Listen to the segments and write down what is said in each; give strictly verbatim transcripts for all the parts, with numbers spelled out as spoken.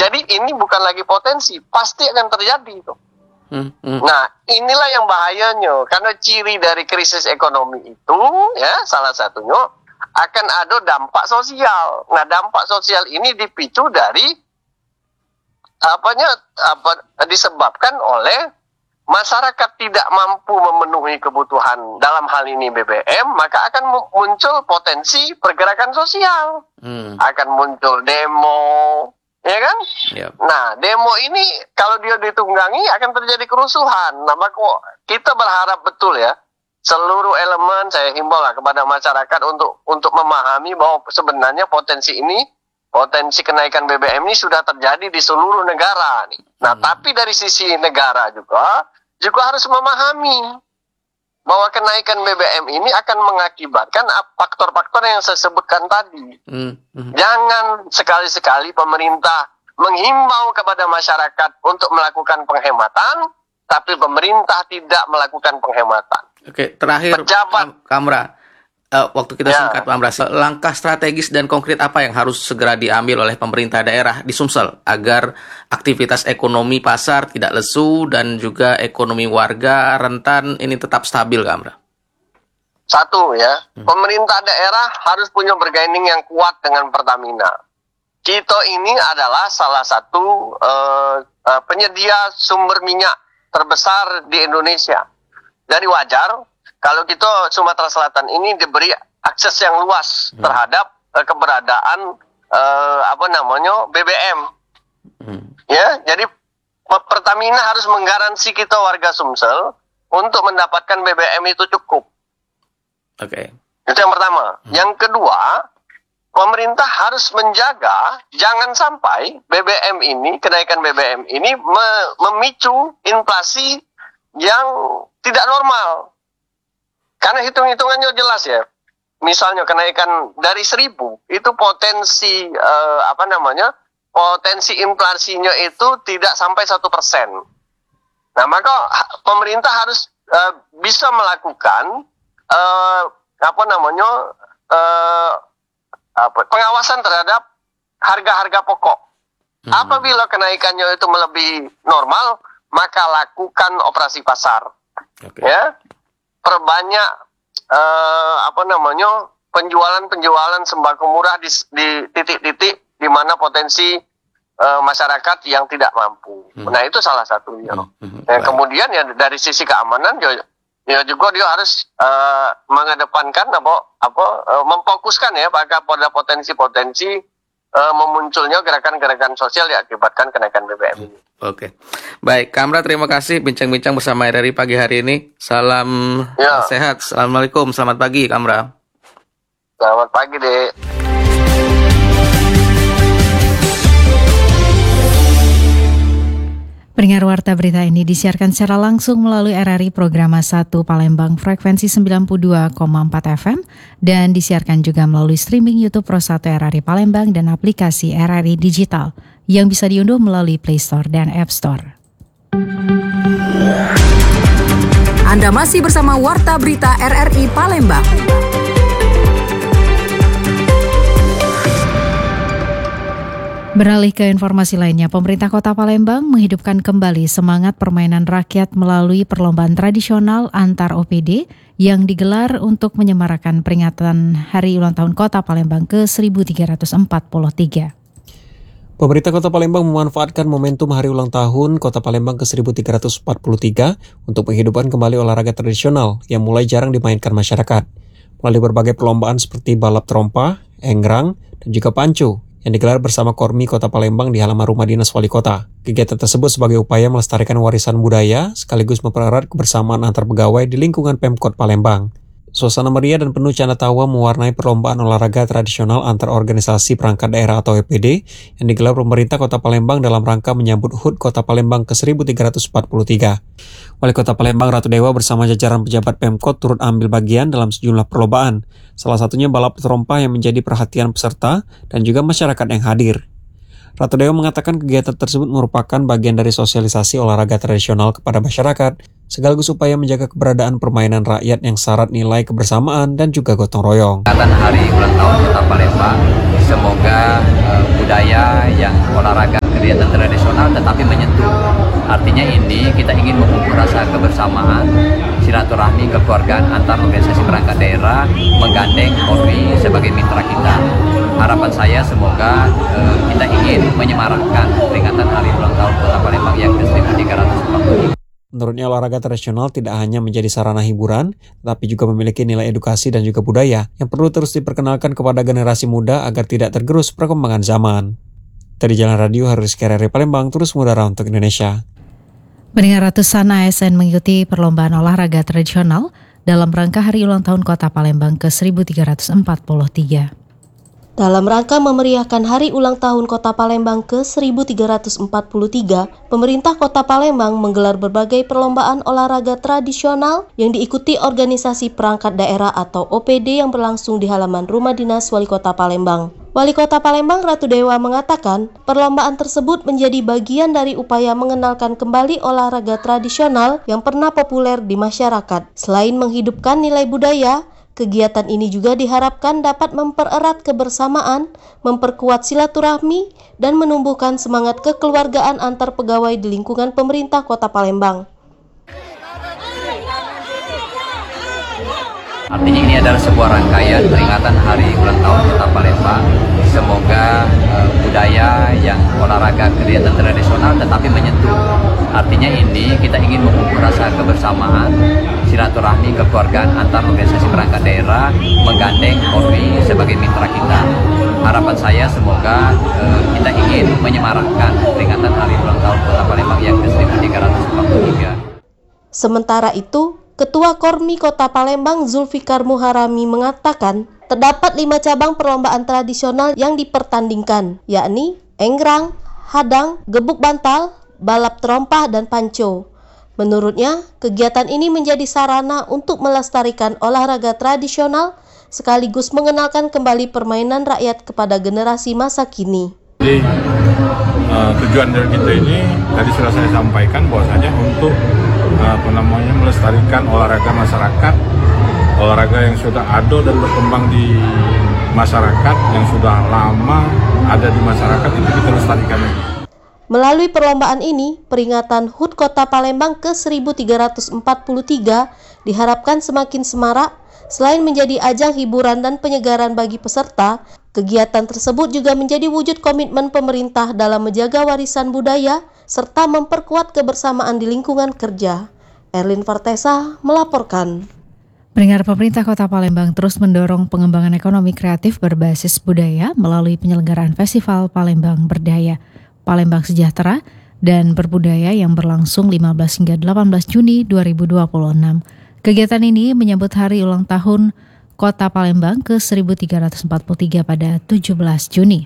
Jadi ini bukan lagi potensi, pasti akan terjadi itu. Hmm, hmm. Nah, inilah yang bahayanya, karena ciri dari krisis ekonomi itu, ya, salah satunya akan ada dampak sosial. Nah, dampak sosial ini dipicu dari apanya, apa disebabkan oleh masyarakat tidak mampu memenuhi kebutuhan dalam hal ini B B M, maka akan muncul potensi pergerakan sosial, Hmm. akan muncul demo, ya kan? Yep. Nah, demo ini kalau dia ditunggangi akan terjadi kerusuhan. Nah, maka kita berharap betul ya, seluruh elemen saya himbau lah kepada masyarakat untuk untuk memahami bahwa sebenarnya potensi ini, potensi kenaikan B B M ini sudah terjadi di seluruh negara nih. Nah, Hmm. tapi dari sisi negara juga juga harus memahami bahwa kenaikan B B M ini akan mengakibatkan faktor-faktor yang saya sebutkan tadi. Hmm. Hmm. Jangan sekali-sekali pemerintah menghimbau kepada masyarakat untuk melakukan penghematan, tapi pemerintah tidak melakukan penghematan. Oke, terakhir Pejabat. Kam- Kamra. Uh, waktu kita Ya. singkat, Pak Amras, langkah strategis dan konkret apa yang harus segera diambil oleh pemerintah daerah di Sumsel agar aktivitas ekonomi pasar tidak lesu dan juga ekonomi warga rentan ini tetap stabil, Kamra? Satu ya, Hmm. pemerintah daerah harus punya bargaining yang kuat dengan Pertamina. Kita ini adalah salah satu uh, uh, penyedia sumber minyak terbesar di Indonesia. Dari wajar kalau kita Sumatera Selatan ini diberi akses yang luas Hmm. terhadap uh, keberadaan uh, apa namanya B B M. Hmm. Ya, jadi Pe- Pertamina harus menggaransi kita warga Sumsel untuk mendapatkan B B M itu cukup. Oke. Itu yang pertama. Hmm. Yang kedua, pemerintah harus menjaga jangan sampai B B M ini, kenaikan B B M ini me- memicu inflasi yang tidak normal. Karena hitung-hitungannya jelas ya. Misalnya kenaikan dari seribu, itu potensi eh, apa namanya? Potensi inflasinya itu tidak sampai satu persen. Nah, maka ha- pemerintah harus eh, bisa melakukan eh, apa namanya? Eh, apa, pengawasan terhadap harga-harga pokok. Hmm. Apabila kenaikannya itu melebihi normal, maka lakukan operasi pasar. Oke. Ya, perbanyak eh, apa namanya penjualan-penjualan sembako murah di, di titik-titik di mana potensi eh, masyarakat yang tidak mampu. Hmm. Nah, itu salah satunya. Hmm. Hmm. Nah, Baik. kemudian ya dari sisi keamanan ya, ya juga dia harus eh, mengedepankan apa apa eh, memfokuskan ya pada pada potensi-potensi eh, memunculnya gerakan-gerakan sosial yang akibatkan kenaikan B B M ini. Oke, baik, Kamra, terima kasih bincang-bincang bersama R R I pagi hari ini. Salam Ya. uh, sehat, assalamualaikum, selamat pagi, Kamra. Selamat pagi, Dek. Pendengar Warta Berita ini disiarkan secara langsung melalui R R I Programa satu Palembang frekuensi sembilan puluh dua koma empat F M dan disiarkan juga melalui streaming YouTube Pro satu R R I Palembang dan aplikasi R R I Digital yang bisa diunduh melalui Play Store dan App Store. Anda masih bersama Warta Berita R R I Palembang. Beralih ke informasi lainnya, pemerintah Kota Palembang menghidupkan kembali semangat permainan rakyat melalui perlombaan tradisional antar O P D yang digelar untuk menyemarakan peringatan Hari Ulang Tahun Kota Palembang ke seribu tiga ratus empat puluh tiga. Pemerintah Kota Palembang memanfaatkan momentum Hari Ulang Tahun Kota Palembang ke seribu tiga ratus empat puluh tiga untuk menghidupkan kembali olahraga tradisional yang mulai jarang dimainkan masyarakat. Melalui berbagai perlombaan seperti balap trompa, engrang, dan juga pancu yang digelar bersama Kormi Kota Palembang di halaman rumah dinas wali kota. Kegiatan tersebut sebagai upaya melestarikan warisan budaya sekaligus mempererat kebersamaan antar pegawai di lingkungan Pemkot Palembang. Suasana meriah dan penuh canda tawa mewarnai perlombaan olahraga tradisional antar organisasi perangkat daerah atau O P D yang digelar pemerintah Kota Palembang dalam rangka menyambut H U T Kota Palembang ke seribu tiga ratus empat puluh tiga. Wali Kota Palembang Ratu Dewa bersama jajaran pejabat Pemkot turut ambil bagian dalam sejumlah perlombaan, salah satunya balap trompa yang menjadi perhatian peserta dan juga masyarakat yang hadir. Ratu Dewa mengatakan kegiatan tersebut merupakan bagian dari sosialisasi olahraga tradisional kepada masyarakat, sekaligus upaya menjaga keberadaan permainan rakyat yang syarat nilai kebersamaan dan juga gotong royong. Peringatan Hari Ulang Tahun Kota Palembang, semoga uh, budaya yang olahraga kegiatan tradisional tetapi menyentuh. Artinya ini kita ingin memupuk rasa kebersamaan, silaturahmi, kekeluargaan antar organisasi perangkat daerah, menggandeng Polri sebagai mitra kita. Harapan saya semoga eh, kita ingin menyemarakkan peringatan Hari Ulang Tahun Kota Palembang yang ke seribu tiga ratus empat puluh tiga. Menurutnya olahraga tradisional tidak hanya menjadi sarana hiburan, tetapi juga memiliki nilai edukasi dan juga budaya yang perlu terus diperkenalkan kepada generasi muda agar tidak tergerus perkembangan zaman. Dari Jalan Radio, Haris Kerere Palembang, terus mengudara untuk Indonesia. Pendengar, ratusan A S N mengikuti perlombaan olahraga tradisional dalam rangka Hari Ulang Tahun Kota Palembang ke seribu tiga ratus empat puluh tiga. Dalam rangka memeriahkan Hari Ulang Tahun Kota Palembang ke seribu tiga ratus empat puluh tiga, pemerintah Kota Palembang menggelar berbagai perlombaan olahraga tradisional yang diikuti organisasi perangkat daerah atau O P D yang berlangsung di halaman rumah dinas Wali Kota Palembang. Wali Kota Palembang Ratu Dewa mengatakan, perlombaan tersebut menjadi bagian dari upaya mengenalkan kembali olahraga tradisional yang pernah populer di masyarakat. Selain menghidupkan nilai budaya, kegiatan ini juga diharapkan dapat mempererat kebersamaan, memperkuat silaturahmi, dan menumbuhkan semangat kekeluargaan antar pegawai di lingkungan pemerintah Kota Palembang. Artinya ini adalah sebuah rangkaian peringatan Hari Ulang Tahun Kota Palembang. Semoga uh, budaya yang olahraga kegiatan tradisional tetapi menyentuh. Artinya ini kita ingin memupuk rasa kebersamaan, silaturahmi, kekeluargaan antar organisasi perangkat daerah, menggandeng Polri sebagai mitra kita. Harapan saya semoga uh, kita ingin menyemarakkan peringatan Hari Ulang Tahun Kota Palembang yang ke seribu tiga ratus empat puluh tiga. Sementara itu, Ketua Kormi Kota Palembang Zulfikar Muharami mengatakan terdapat lima cabang perlombaan tradisional yang dipertandingkan, yakni enggrang, hadang, gebuk bantal, balap terompah, dan panco. Menurutnya, kegiatan ini menjadi sarana untuk melestarikan olahraga tradisional sekaligus mengenalkan kembali permainan rakyat kepada generasi masa kini. Jadi uh, tujuan dari kita ini tadi sudah saya sampaikan bahwasanya untuk uh, apa namanya melestarikan olahraga masyarakat, olahraga yang sudah ada dan berkembang di masyarakat, yang sudah lama ada di masyarakat, itu kita lestarikan lagi. Melalui perlombaan ini, peringatan H U T Kota Palembang ke seribu tiga ratus empat puluh tiga diharapkan semakin semarak. Selain menjadi ajang hiburan dan penyegaran bagi peserta, kegiatan tersebut juga menjadi wujud komitmen pemerintah dalam menjaga warisan budaya serta memperkuat kebersamaan di lingkungan kerja. Erlin Fartesa melaporkan. Pendengar, pemerintah Kota Palembang terus mendorong pengembangan ekonomi kreatif berbasis budaya melalui penyelenggaraan Festival Palembang Berdaya, Palembang Sejahtera, dan Berbudaya yang berlangsung lima belas hingga delapan belas Juni dua ribu dua puluh enam. Kegiatan ini menyambut hari ulang tahun Kota Palembang ke seribu tiga ratus empat puluh tiga pada tujuh belas Juni.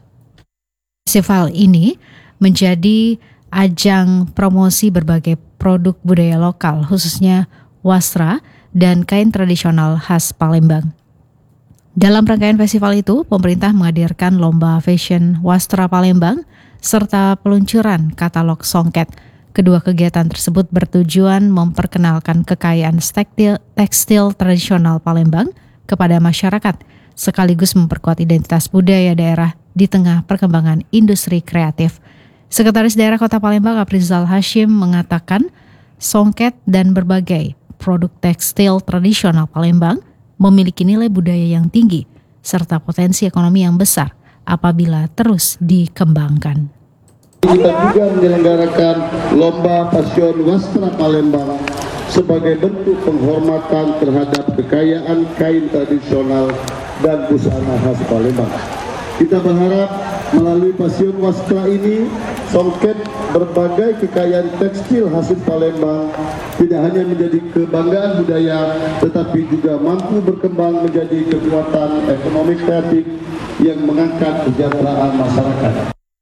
Festival ini menjadi ajang promosi berbagai produk budaya lokal, khususnya wastra dan kain tradisional khas Palembang. Dalam rangkaian festival itu, pemerintah menghadirkan lomba fashion wastra Palembang serta peluncuran katalog songket. Kedua kegiatan tersebut bertujuan memperkenalkan kekayaan tekstil, tekstil tradisional Palembang kepada masyarakat, sekaligus memperkuat identitas budaya daerah di tengah perkembangan industri kreatif. Sekretaris Daerah Kota Palembang Aprizal Hashim mengatakan, songket dan berbagai produk tekstil tradisional Palembang memiliki nilai budaya yang tinggi serta potensi ekonomi yang besar apabila terus dikembangkan. Kita juga menyelenggarakan Lomba Fashion Wastra Palembang sebagai bentuk penghormatan terhadap kekayaan kain tradisional dan busana khas Palembang. Kita berharap melalui Fashion Wastra ini, songket berbagai kekayaan tekstil hasil Palembang tidak hanya menjadi kebanggaan budaya, tetapi juga mampu berkembang menjadi kekuatan ekonomi kreatif yang mengangkat kesejahteraan masyarakat.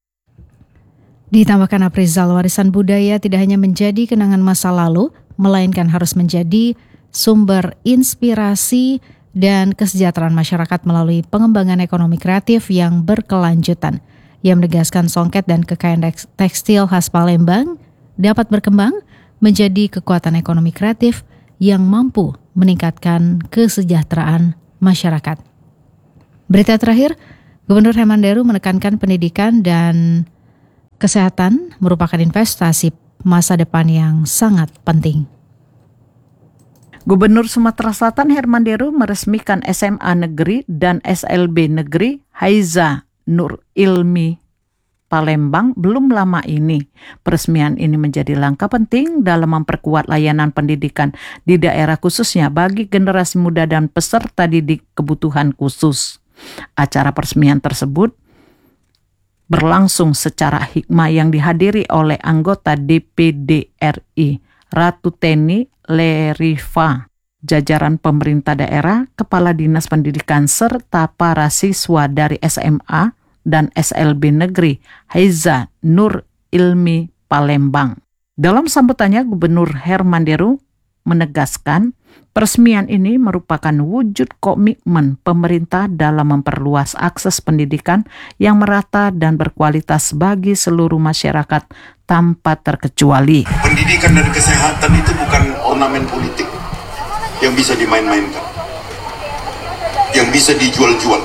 Ditambahkan Aprizal, warisan budaya tidak hanya menjadi kenangan masa lalu, melainkan harus menjadi sumber inspirasi dan kesejahteraan masyarakat melalui pengembangan ekonomi kreatif yang berkelanjutan. Ia menegaskan songket dan kekayaan tekstil khas Palembang dapat berkembang menjadi kekuatan ekonomi kreatif yang mampu meningkatkan kesejahteraan masyarakat. Berita terakhir, Gubernur Heman Deru menekankan pendidikan dan Kesehatan merupakan investasi masa depan yang sangat penting. Gubernur Sumatera Selatan Herman Deru meresmikan S M A Negeri dan S L B Negeri Haiza Nur Ilmi Palembang belum lama ini. Peresmian ini menjadi langkah penting dalam memperkuat layanan pendidikan di daerah khususnya bagi generasi muda dan peserta didik kebutuhan khusus. Acara peresmian tersebut berlangsung secara hikmah yang dihadiri oleh anggota D P D R I Ratu Teni Leriva, jajaran pemerintah daerah, kepala dinas pendidikan serta para siswa dari S M A dan S L B Negeri Haiza Nur Ilmi Palembang. Dalam sambutannya, Gubernur Herman Deru menegaskan peresmian ini merupakan wujud komitmen pemerintah dalam memperluas akses pendidikan yang merata dan berkualitas bagi seluruh masyarakat tanpa terkecuali. Pendidikan dan kesehatan itu bukan ornamen politik yang bisa dimain-mainkan, yang bisa dijual-jual.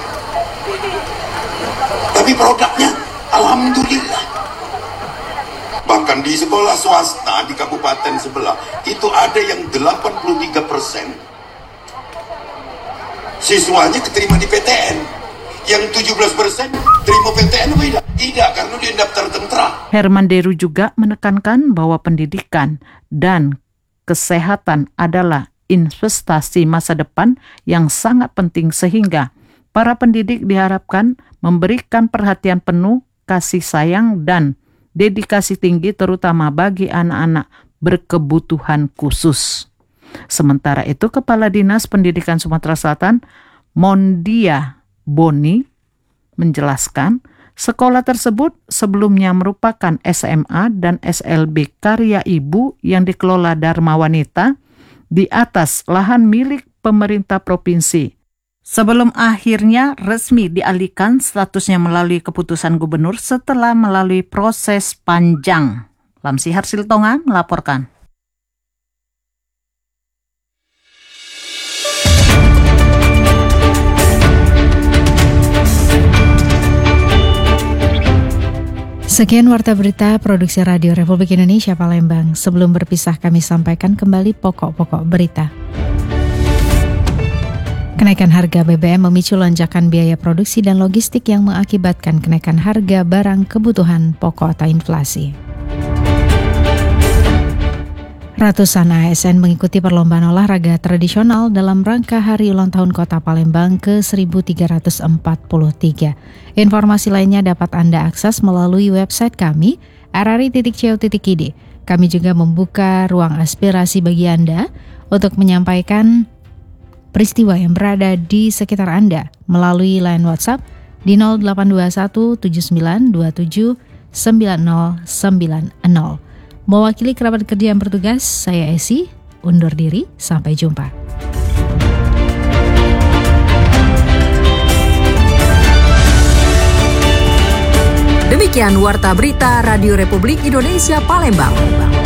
Tapi produknya, alhamdulillah. Bahkan di sekolah swasta di kabupaten sebelah, itu ada yang delapan puluh tiga persen siswanya keterima di P T N. Yang tujuh belas persen terima P T N tidak? Tidak, karena dia daftar tentara. Herman Deru juga menekankan bahwa pendidikan dan kesehatan adalah investasi masa depan yang sangat penting sehingga para pendidik diharapkan memberikan perhatian penuh, kasih sayang, dan dedikasi tinggi terutama bagi anak-anak berkebutuhan khusus. Sementara itu, Kepala Dinas Pendidikan Sumatera Selatan, Mondia Boni, menjelaskan sekolah tersebut sebelumnya merupakan S M A dan S L B Karya Ibu yang dikelola Dharma Wanita di atas lahan milik pemerintah provinsi. Sebelum akhirnya resmi dialihkan statusnya melalui keputusan gubernur setelah melalui proses panjang. Lamsihar Siltonga melaporkan. Sekian Warta Berita Produksi Radio Republik Indonesia Palembang. Sebelum berpisah kami sampaikan kembali pokok-pokok berita. Kenaikan harga B B M memicu lonjakan biaya produksi dan logistik yang mengakibatkan kenaikan harga barang kebutuhan pokok atau inflasi. Ratusan A S N mengikuti perlombaan olahraga tradisional dalam rangka Hari Ulang Tahun Kota Palembang ke seribu tiga ratus empat puluh tiga. Informasi lainnya dapat Anda akses melalui website kami r r i titik co titik i d. Kami juga membuka ruang aspirasi bagi Anda untuk menyampaikan peristiwa yang berada di sekitar Anda melalui line WhatsApp di nol delapan dua satu tujuh sembilan dua tujuh sembilan nol sembilan nol. Mewakili kerabat kerja yang bertugas, saya Esi, undur diri, sampai jumpa. Demikian Warta Berita Radio Republik Indonesia Palembang.